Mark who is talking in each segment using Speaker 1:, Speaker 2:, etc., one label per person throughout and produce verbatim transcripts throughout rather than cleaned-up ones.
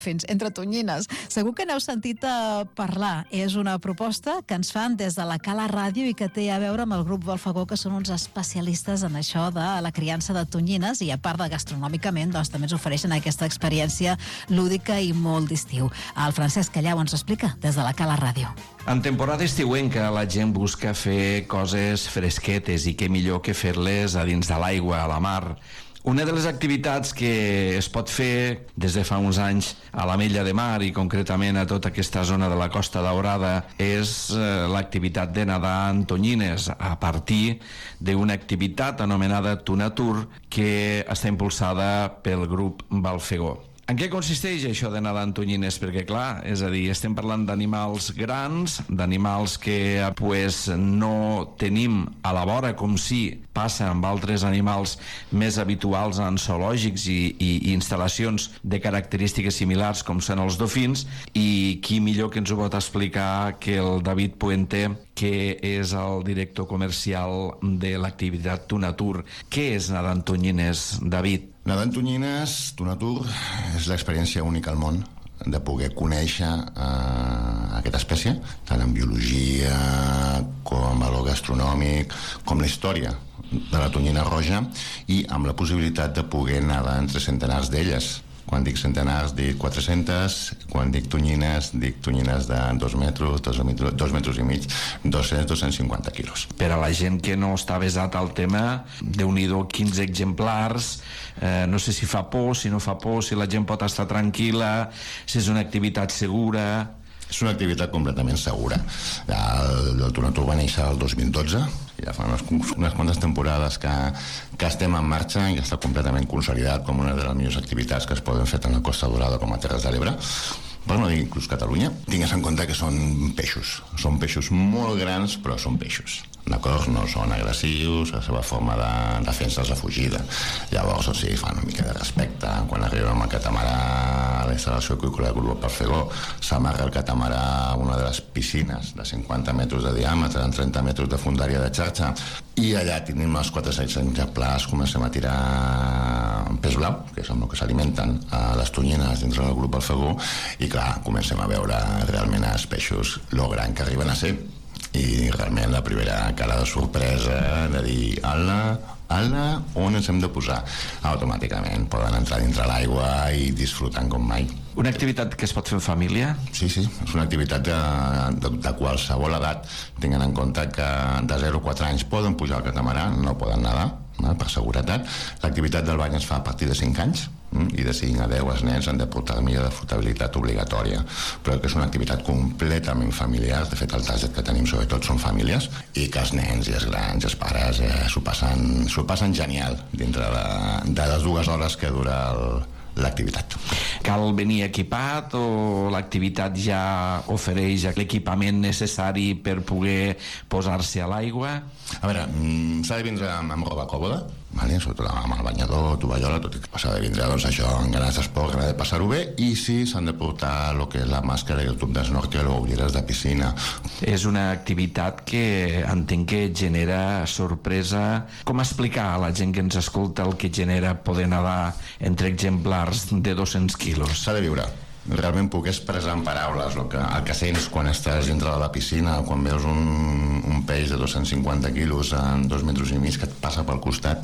Speaker 1: fins entre tonyines. Segur que n'heu sentit a parlar. És una proposta que ens fan des de la Cala Ràdio i que té a veure amb el grup Balfagó, que són uns especialistes en això de la criança de tonyines, i a part de gastronòmicament, doncs també ens ofereixen aquesta experiència lúdica i molt d'estiu. El Francesc Callau ens explica des de la Cala Ràdio.
Speaker 2: En temporada estiuenca la gent busca fer coses fresquetes, i què millor que fer-les a dins de l'aigua, a la mar. Una de les activitats que es pot fer des de fa uns anys a l'Ametlla de Mar, i concretament a tota aquesta zona de la Costa Daurada, és eh, l'activitat de nedar en tonyines a partir d'una activitat anomenada Tunatur, que està impulsada pel grup Balfagó. En què consisteix això de nedar en tonyines? Perquè, clar, és a dir, estem parlant d'animals grans, d'animals que pues, no tenim a la vora, com si passa amb altres animals més habituals en zoològics i, i, i instal·lacions de característiques similars, com són els dofins, i qui millor que ens ho pot explicar que el David Puente, que és el director comercial de l'activitat Tunatur. Què és nedar en tonyines, David?
Speaker 3: Nedar en tonyines, Tunatur, és l'experiència única al món de poder conèixer eh, aquesta espècie, tant en biologia com en valor gastronòmic, com la història de la tonyina roja, i amb la possibilitat de poder nedar entre centenars d'elles. Quan dic centenars, dic quatre-centes, quan dic tonyines, dic tonyines de dos metres, dos metres, dos metres i mig, dos-cents a dos-cents cinquanta quilos.
Speaker 2: Per a la gent que no està avesat al tema, Déu-n'hi-do, quinze exemplars, eh, no sé si fa por, si no fa por, si la gent pot estar tranquil·la, si és una activitat segura.
Speaker 3: És una activitat completament segura. El, el Tunatur va néixer el dos mil dotze, ja fa unes, unes quantes temporades que, que estem en marxa i està completament consolidat com una de les millors activitats que es poden fer tant a Costa Daurada com a Terres de l'Ebre, per no dir inclús Catalunya. Tingues en compte que són peixos. Són peixos molt grans, però són peixos. D'acord? No són agressius, la seva forma de defensa és la fugida. Llavors, o sigui, fan una mica de respecte. Quan arribem amb el catamarà a la instal·lació aqüícola del grup Balfagó, s'amarra el catamarà a una de les piscines de cinquanta metres de diàmetre, en trenta metres de fondària de xarxa, i allà tenim els quatre-cents exemplars, comencem a tirar peix blau, que és amb el que s'alimenten a les tonyines dintre del grup Balfagó, i clar, comencem a veure realment els peixos lo gran que arriben a ser. I realment la primera cara de sorpresa de dir, ala, ala, on ens hem de posar? Automàticament poden entrar dintre l'aigua i disfrutant com mai.
Speaker 2: Una activitat que es pot fer en família?
Speaker 3: Sí, sí, és una activitat de, de, de qualsevol edat, tenint en compte que de zero a quatre anys poden pujar al catamarà, no poden nedar, no? Per seguretat. L'activitat del bany es fa a partir de cinc anys, i de cinc a deu els nens han de portar armilla de flotabilitat obligatòria, però que és una activitat completament familiar. De fet, el target que tenim sobretot són famílies, i que els nens i els grans i els pares eh, s'ho passen, s'ho passen genial dintre de, de les dues hores que dura el, l'activitat.
Speaker 2: Cal venir equipat o l'activitat ja ofereix l'equipament necessari per poder posar-se a l'aigua?
Speaker 3: A veure, s'ha de vindre amb, amb roba còmoda, vale? Sobretot amb el banyador, tovallola, tot i que s'ha de vindre doncs, això, amb ganes d'esport, ganes de passar-ho bé, i sí, s'han de portar el que és la màscara i el tub d'esnorkel o ulleres de piscina. És
Speaker 2: una activitat que entenc que genera sorpresa. Com explicar a la gent que ens escolta el que genera poder nedar entre exemplars de dos-cents quilos?
Speaker 3: S'ha de viure. Realment puc expressar en paraules el que, el que sents quan estàs dintre de la piscina, quan veus un, un peix de dos-cents cinquanta quilos en dos metres i mig que et passa pel costat,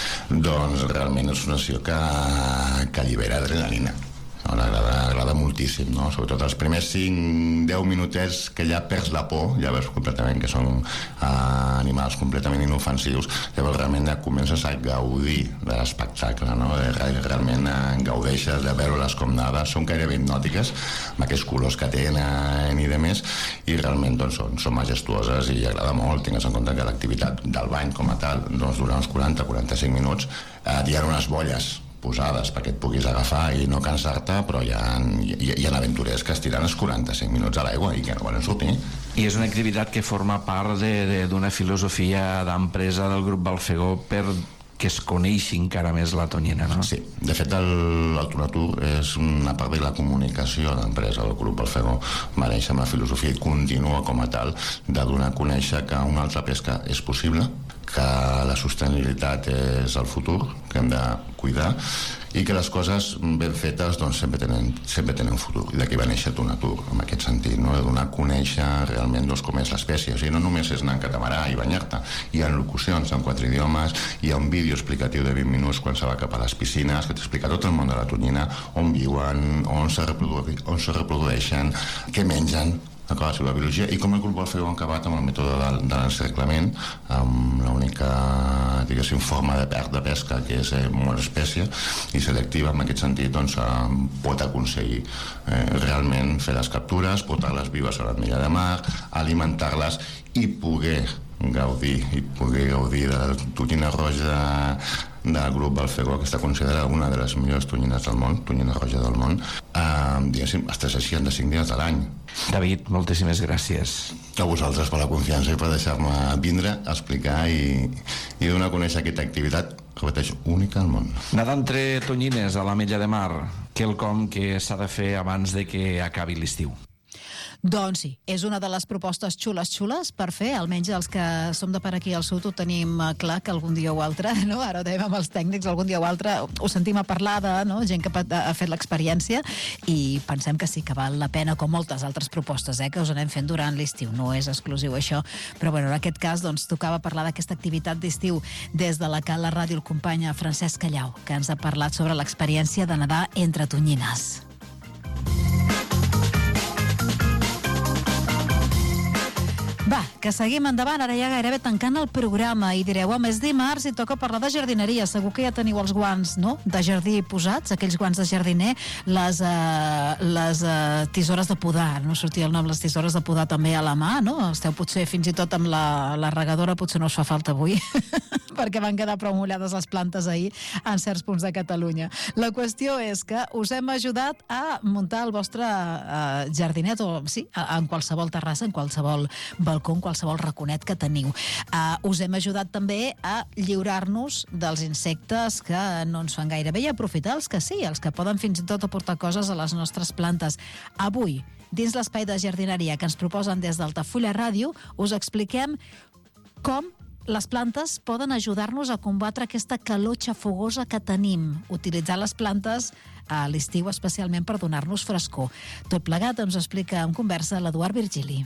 Speaker 3: doncs realment és una situació que, que allibera adrenalina. Agrada, agrada moltíssim, no? Sobretot els primers cinc a deu minutets que ja perds la por, ja veus completament que són uh, animals completament inofensius, llavors realment ja comences a gaudir de l'espectacle, no? Realment uh, gaudeixes de veure-les com nada, són gairebé hipnòtiques amb aquests colors que tenen i de més, i realment doncs, són, són majestuoses i agrada molt. Tingues en compte que l'activitat del bany com a tal doncs, dura uns quaranta a quaranta-cinc minuts, uh, hi ha unes bolles posades perquè et puguis agafar i no cansar-te, però hi ha, hi, hi ha aventurers que es tiren els quaranta-cinc minuts a l'aigua i que no volen sortir.
Speaker 2: I és una activitat que forma part d'una filosofia d'empresa del grup Balfagó per que es coneixi encara més la tonyina, no?
Speaker 3: Sí, de fet el, el Tunatur és una part de la comunicació d'empresa del grup Balfagó. Va néixer amb la filosofia i continua com a tal de donar a conèixer que una altra pesca és possible, que la sostenibilitat és el futur, que hem de cuidar, i que les coses ben fetes doncs, sempre, tenen, sempre tenen futur. I d'aquí va néixer Tunatur, en aquest sentit, no? De donar a conèixer realment doncs, com és l'espècie. O sigui, no només és anar en catamarà i banyar-te, hi ha locucions en quatre idiomes, hi ha un vídeo explicatiu de vint minuts quan se va cap a les piscines, que t'explica tot el món de la tonyina, on viuen, on se, reprodu on se reprodueixen, què mengen, la seva biologia, i com el grup Volfego ha acabat amb el mètode de, de l'encerclament, amb l'única, diguéssim, forma de, de pesca, que és eh, molt espècie i selectiva. En aquest sentit, doncs, eh, pot aconseguir eh, realment fer les captures, portar-les vives a l'Ametlla de Mar, alimentar-les i poder gaudir i poder gaudir de la tonyina roja del grup Volfego, que està considerada una de les millors tonyines del món, tonyina roja del món, eh, diguéssim, fins a seixanta-cinc dies de l'any.
Speaker 2: David, moltíssimes gràcies.
Speaker 3: A vosaltres per la confiança i per deixar-me vindre a explicar i, i donar a conèixer aquesta activitat, repeteixo, única al món.
Speaker 2: Nedar entre tonyines a l'Ametlla de Mar, quelcom que s'ha de fer abans de que acabi l'estiu.
Speaker 1: Doncs sí, és una de les propostes xules-xules per fer, almenys els que som de per aquí al sud ho tenim clar que algun dia o altre, no? Ara ho dèiem amb els tècnics, algun dia o altre ho sentim a parlar de, no? Gent que ha fet l'experiència i pensem que sí que val la pena, com moltes altres propostes, eh? Que us anem fent durant l'estiu, no és exclusiu això, però bueno, en aquest cas doncs tocava parlar d'aquesta activitat d'estiu des de la Cala Ràdio, el company Francesc Callau, que ens ha parlat sobre l'experiència de nedar entre tonyines. Va, que seguim endavant, ara ja gairebé tancant el programa i direu, home, és dimarts i toca parlar de jardineria, segur que ja teniu els guants, no?, de jardí posats, aquells guants de jardiner, les, uh, les uh, tisores de podar, no sortia el nom, les tisores de podar també a la mà, no?, esteu potser fins i tot amb la, la regadora, potser no us fa falta avui, perquè van quedar prou mullades les plantes ahir en certs punts de Catalunya. La qüestió és que us hem ajudat a muntar el vostre uh, jardinet, o sí, en qualsevol terrassa, en qualsevol balcó, en qualsevol raconet que teniu. Uh, us hem ajudat també a lliurar-nos dels insectes que no ens fan gaire bé i aprofitar els que sí, els que poden fins i tot aportar coses a les nostres plantes. Avui, dins l'espai de jardineria que ens proposen des d'Altafulla Ràdio, us expliquem com les plantes poden ajudar-nos a combatre aquesta calor xafogosa que tenim, utilitzar les plantes a l'estiu especialment per donar-nos frescor. Tot plegat ens explica en conversa l'Eduard Virgili.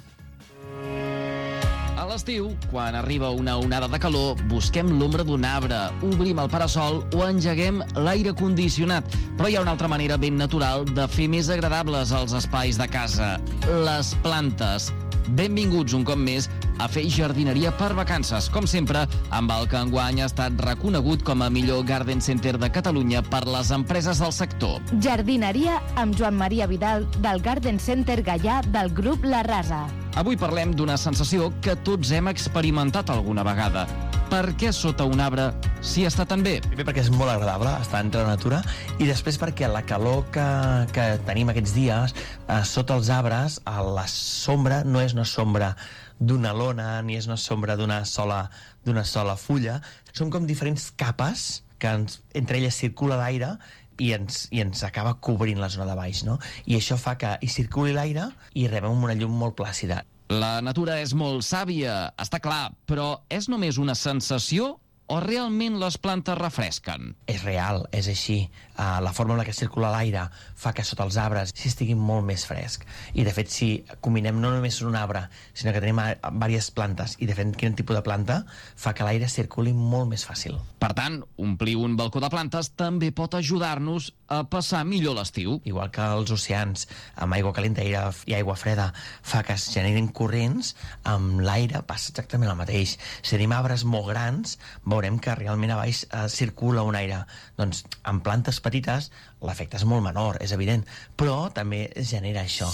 Speaker 4: A l'estiu, quan arriba una onada de calor, busquem l'ombra d'un arbre, obrim el parasol o engeguem l'aire condicionat. Però hi ha una altra manera ben natural de fer més agradables els espais de casa: les plantes. Benvinguts un cop més a fer jardineria per vacances, com sempre, amb el que enguany ha estat reconegut com a millor Garden Center de Catalunya per les empreses del sector.
Speaker 5: Jardineria amb Joan Maria Vidal, del Garden Center Gaià del grup La Rasa.
Speaker 4: Avui parlem d'una sensació que tots hem experimentat alguna vegada. Per què sota un arbre s'hi està tan bé?
Speaker 6: Primer perquè és molt agradable estar entre la natura, i després perquè la calor que, que tenim aquests dies eh, sota els arbres, a la sombra no és una sombra d'una lona ni és una sombra d'una sola, d'una sola fulla. Són com diferents capes que ens, entre elles circula l'aire i ens, i ens acaba cobrint la zona de baix, no? I això fa que hi circuli l'aire i rebem una llum molt plàcida.
Speaker 4: La natura és molt sàvia, està clar, però és només una sensació o realment les plantes refresquen?
Speaker 6: És real, és així. Uh, la forma en la que circula l'aire fa que sota els arbres s'hi estigui molt més fresc. I, de fet, si combinem no només un arbre, sinó que tenim diverses plantes, i, de fet, quin tipus de planta fa que l'aire circuli molt més fàcil.
Speaker 4: Per tant, omplir un balcó de plantes també pot ajudar-nos a passar millor l'estiu.
Speaker 6: Igual que els oceans, amb aigua calenta i aigua freda, fa que es generin corrents, amb l'aire passa exactament el mateix. Si tenim arbres molt grans, veurem que realment a baix eh, circula un aire. Doncs amb plantes petites l'efecte és molt menor, és evident, però també genera això.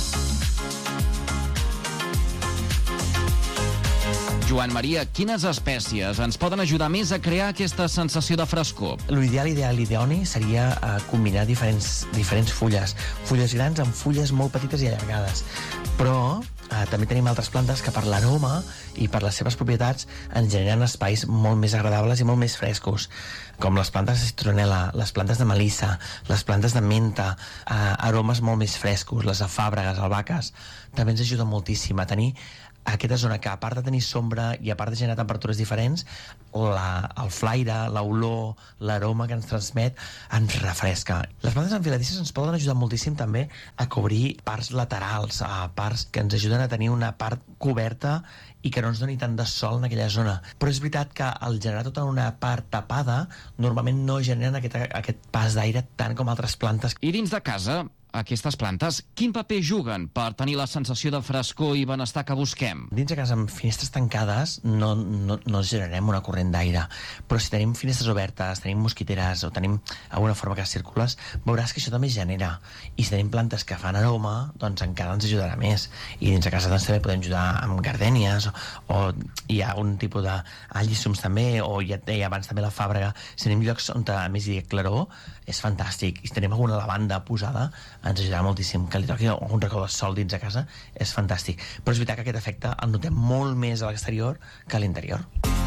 Speaker 4: Joan Maria, quines espècies ens poden ajudar més a crear aquesta sensació de frescor?
Speaker 6: L'ideal, ideal, ideoni seria uh, combinar diferents, diferents fulles. Fulles grans amb fulles molt petites i allargades. Però uh, també tenim altres plantes que per l'aroma i per les seves propietats ens generen espais molt més agradables i molt més frescos, com les plantes de citronela, les plantes de melissa, les plantes de menta, uh, aromes molt més frescos, les afàbregues, albahaques. També ens ajuda moltíssim a tenir aquesta zona que, a part de tenir sombra i a part de generar temperatures diferents, la, el flaire, l'olor, l'aroma que ens transmet ens refresca. Les plantes enfiladisses ens poden ajudar moltíssim també a cobrir parts laterals, a parts que ens ajuden a tenir una part coberta i que no ens doni tant de sol en aquella zona. Però és veritat que al generar tota una part tapada, normalment no generen aquest, aquest pas d'aire tant com altres plantes.
Speaker 4: I dins de casa, aquestes plantes, quin paper juguen per tenir la sensació de frescor i benestar que busquem?
Speaker 6: Dins de casa amb finestres tancades no, no, no generem una corrent d'aire, però si tenim finestres obertes, tenim mosquiteres o tenim alguna forma que circules, veuràs que això també genera. I si tenim plantes que fan aroma, doncs encara ens ajudarà més. I dins de casa doncs, també podem ajudar amb gardènies o, o hi ha un tipus d'alliçums també, o ja et deia abans també la fàbrega. Si tenim llocs on a més hi ha claror, és fantàstic. I si tenim alguna lavanda posada, ens ajudarà moltíssim. Que li toqui un racó de sol dins de casa és fantàstic. Però és veritat que aquest efecte el notem molt més a l'exterior que a l'interior.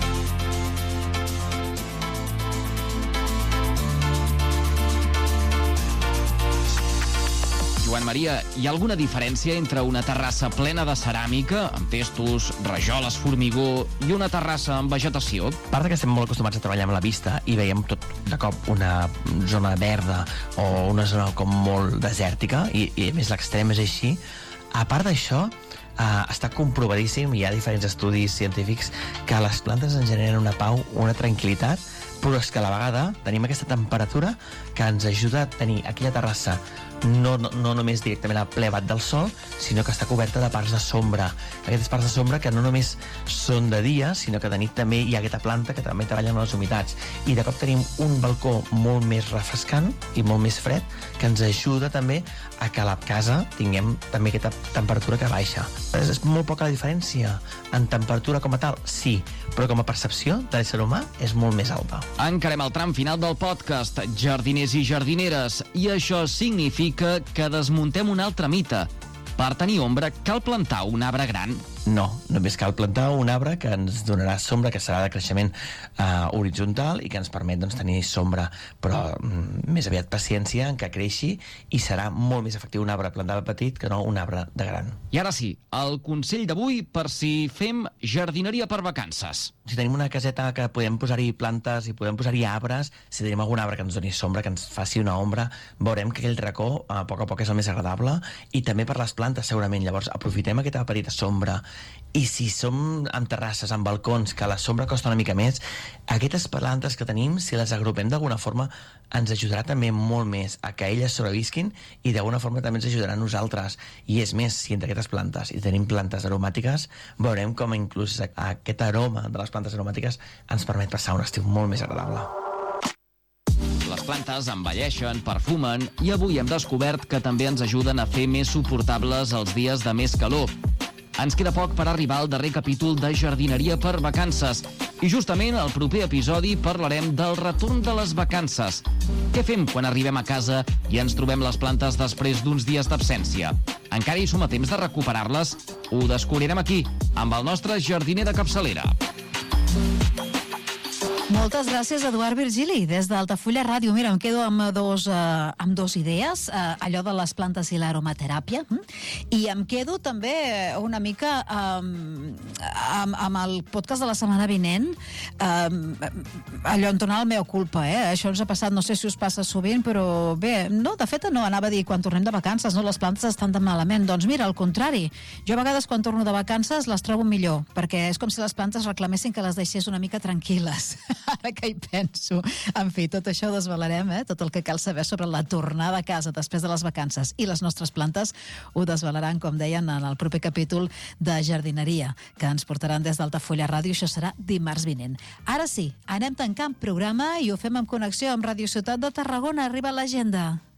Speaker 4: Joan Maria, hi ha alguna diferència entre una terrassa plena de ceràmica, amb testos, rajoles, formigó, i una terrassa amb vegetació?
Speaker 6: A part que estem molt acostumats a treballar amb la vista i veiem tot de cop una zona verda o una zona com molt desèrtica, i, i a més l'extrem és així, a part d'això, Uh, està comprovadíssim, hi ha diferents estudis científics, que les plantes ens generen una pau, una tranquil·litat, però és que a la vegada tenim aquesta temperatura que ens ajuda a tenir aquella terrassa no, no, no només directament a ple bat del sol, sinó que està coberta de parts de sombra. Aquestes parts de sombra que no només són de dia, sinó que de nit també hi ha aquesta planta que també treballa amb les humitats. I de cop tenim un balcó molt més refrescant i molt més fred, que ens ajuda també a que a la casa tinguem també aquesta temperatura que baixa. És, és molt poca la diferència. En temperatura com a tal, sí, però com a percepció de l'ésser humà és molt més alta.
Speaker 4: Encarem el tram final del podcast, jardiners i jardineres, i això significa que desmuntem un altre mite. Per tenir ombra cal plantar un arbre gran?
Speaker 6: No, només cal plantar un arbre que ens donarà sombra, que serà de creixement uh, horitzontal i que ens permet doncs, tenir sombra, però mm, més aviat paciència en que creixi, i serà molt més efectiu un arbre plantat petit que no un arbre de gran.
Speaker 4: I ara sí, el consell d'avui per si fem jardineria per vacances.
Speaker 6: Si tenim una caseta que podem posar-hi plantes i podem posar-hi arbres, si tenim algun arbre que ens doni sombra, que ens faci una ombra, veurem que aquell racó a poc a poc és el més agradable, i també per les plantes segurament. Llavors aprofitem aquesta petita sombra. I si som amb terrasses, amb balcons, que la sombra costa una mica més, aquestes plantes que tenim, si les agrupem d'alguna forma, ens ajudarà també molt més a que elles sobrevisquin, i d'alguna forma també ens ajudarà a nosaltres. I és més, si entre aquestes plantes i tenim plantes aromàtiques, veurem com inclús aquest aroma de les plantes aromàtiques ens permet passar un estiu molt més agradable.
Speaker 4: Les plantes envelleixen, perfumen, i avui hem descobert que també ens ajuden a fer més suportables els dies de més calor. Ens queda poc per arribar al darrer capítol de Jardineria per vacances. I justament al proper episodi parlarem del retorn de les vacances. Què fem quan arribem a casa i ens trobem les plantes després d'uns dies d'absència? Encara hi som a temps de recuperar-les? Ho descobrirem aquí, amb el nostre jardiner de capçalera.
Speaker 1: Moltes gràcies, Eduard Virgili, des d'Altafulla Ràdio. Mira, em quedo amb dos, uh, amb dos idees, uh, allò de les plantes i l'aromateràpia, i em quedo també una mica um, amb, amb el podcast de la setmana vinent, um, allò entonar el mea culpa, eh? Això ens ha passat, no sé si us passa sovint, però bé, no, de fet no, anava a dir, quan tornem de vacances, no, les plantes estan tan malament. Doncs mira, al contrari, jo a vegades quan torno de vacances les trobo millor, perquè és com si les plantes reclamessin que les deixés una mica tranquil·les. Ara que hi penso. En fi, tot això ho desvelarem, eh? Tot el que cal saber sobre la tornada a casa després de les vacances i les nostres plantes ho desvelaran, com deien, en el proper capítol de jardineria, que ens portaran des d'Altafulla Ràdio. Això serà dimarts vinent. Ara sí, anem tancant programa i ho fem en connexió amb Radio Ciutat de Tarragona. Arriba l'agenda.